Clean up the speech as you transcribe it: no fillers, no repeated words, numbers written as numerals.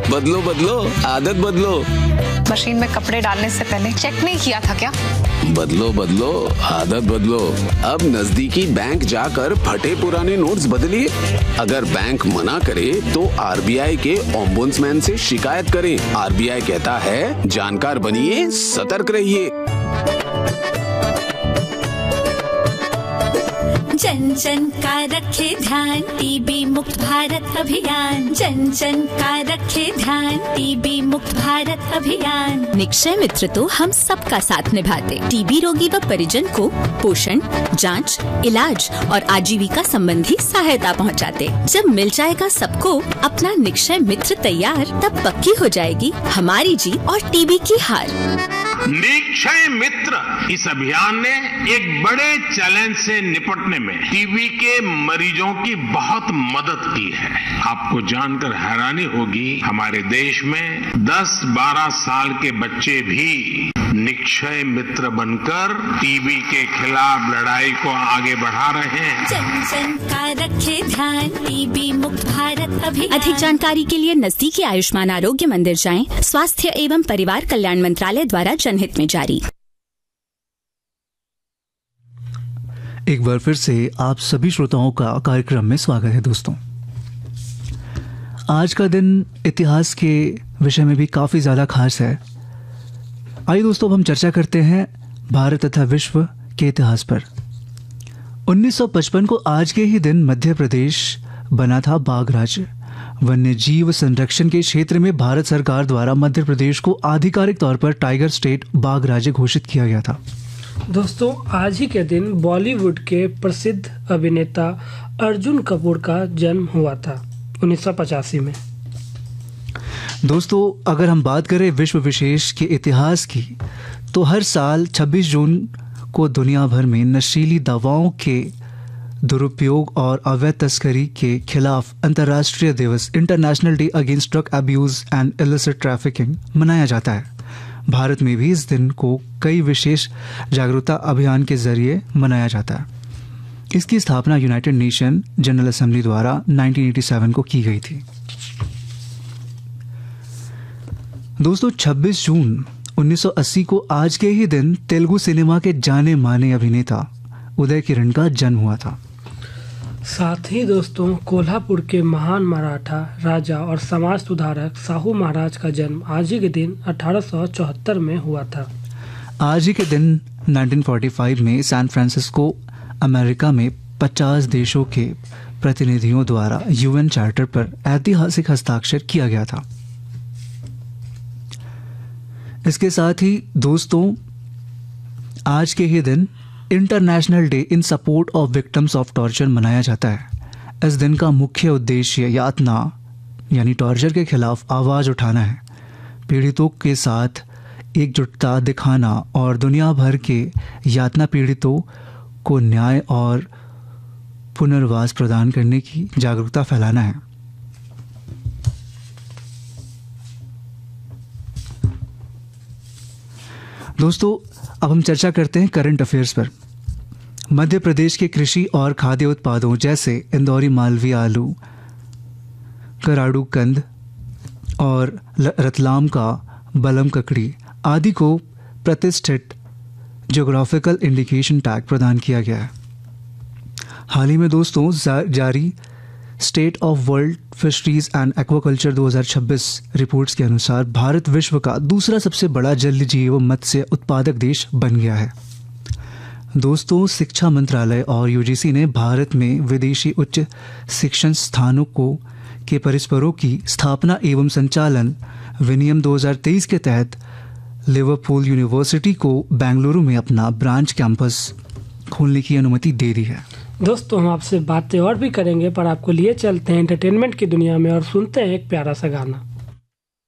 बदलो बदलो, आदत बदलो। मशीन में कपड़े डालने से पहले चेक नहीं किया था क्या? बदलो बदलो, आदत बदलो। अब नजदीकी बैंक जाकर फटे पुराने नोट्स बदलिए। अगर बैंक मना करे तो आरबीआई के ओम्बुड्समैन से शिकायत करें। आरबीआई कहता है, जानकार बनिए, सतर्क रहिए। जन जन का रखे ध्यान, टीबी मुक्त भारत अभियान। जन जन का रखे ध्यान, टीबी मुक्त भारत अभियान। निक्षय मित्र तो हम सबका साथ निभाते। टीबी रोगी व परिजन को पोषण, जांच, इलाज और आजीविका संबंधी सहायता पहुंचाते। जब मिल जाएगा सबको अपना निक्षय मित्र तैयार, तब पक्की हो जाएगी हमारी जीत और टीबी की हार। निक्षय मित्र इस अभियान ने एक बड़े चैलेंज से निपटने में टीबी के मरीजों की बहुत मदद की है। आपको जानकर हैरानी होगी, हमारे देश में 10-12 साल के बच्चे भी निक्षय मित्र बनकर टीबी के खिलाफ लड़ाई को आगे बढ़ा रहे हैं। जन जन का रखे ध्यान, टीबी मुक्त भारत अभियान। अधिक जानकारी के लिए नजदीकी आयुष्मान आरोग्य मंदिर जाएं। स्वास्थ्य एवं परिवार कल्याण मंत्रालय द्वारा जनहित में जारी। एक बार फिर से आप सभी श्रोताओं का कार्यक्रम में स्वागत है। दोस्तों, आज का दिन इतिहास के विषय में भी काफ़ी ज़्यादा खास है। आइए दोस्तों, अब हम चर्चा करते हैं भारत तथा विश्व के इतिहास पर। 1955 को आज के ही दिन मध्य प्रदेश बना था बाघ राज्य। वन्य जीव संरक्षण के क्षेत्र में भारत सरकार द्वारा मध्य प्रदेश को आधिकारिक तौर पर टाइगर स्टेट बाघ राज्य घोषित किया गया था। दोस्तों, आज ही के दिन बॉलीवुड के प्रसिद्ध अभिनेता अर्जुन कपूर का जन्म हुआ था 1985 में। दोस्तों, अगर हम बात करें विश्व विशेष के इतिहास की, तो हर साल 26 जून को दुनिया भर में नशीली दवाओं के दुरुपयोग और अवैध तस्करी के खिलाफ अंतर्राष्ट्रीय दिवस international day against drug abuse and illicit trafficking मनाया जाता है। भारत में भी इस दिन को कई विशेष जागरूकता अभियान के जरिए मनाया जाता है। इसकी स्थापना यूनाइटेड नेशन जनरल असेंबली द्वारा 1987 को की गई थी। दोस्तों, 26 जून 1980 को आज के ही दिन तेलुगु सिनेमा के जाने माने अभिनेता उदय किरण का जन्म हुआ था। साथ ही दोस्तों, कोल्हापुर के महान मराठा राजा और समाज सुधारक साहू महाराज का जन्म आज ही के दिन 1874 में हुआ था। आज ही के दिन 1945 में सैन फ्रांसिस्को अमेरिका में 50 देशों के प्रतिनिधियों द्वारा यूएन चार्टर पर ऐतिहासिक हस्ताक्षर किया गया था। इसके साथ ही दोस्तों, आज के ही दिन international day in support of victims of torture मनाया जाता है। इस दिन का मुख्य उद्देश्य यातना यानी टॉर्चर के खिलाफ आवाज उठाना है, पीड़ितों के साथ एकजुटता दिखाना और दुनिया भर के यातना पीड़ितों को न्याय और पुनर्वास प्रदान करने की जागरूकता फैलाना है। दोस्तों, अब हम चर्चा करते हैं करंट अफेयर्स पर। मध्य प्रदेश के कृषि और खाद्य उत्पादों जैसे इंदौरी मालवी आलू, कराड़ू कंद और रतलाम का बलम ककड़ी आदि को प्रतिष्ठित ज्योग्राफिकल इंडिकेशन टैग प्रदान किया गया है। हाल ही में दोस्तों जारी state of world fisheries and aquaculture 2026 reports के अनुसार भारत विश्व का दूसरा सबसे बड़ा जलीय जीव मत्स्य उत्पादक देश बन गया है। दोस्तों, शिक्षा मंत्रालय और यूजीसी ने भारत में विदेशी उच्च शिक्षण स्थानों के परिसरों की स्थापना एवं संचालन विनियम 2023 के तहत लिवरपूल यूनिवर्सिटी को बेंगलुरु में अपना ब्रांच कैंपस खोलने की अनुमति दे दी है। दोस्तों, हम आपसे बातें और भी करेंगे, पर आपको लिए चलते हैं एंटरटेनमेंट की दुनिया में और सुनते हैं एक प्यारा सा गाना।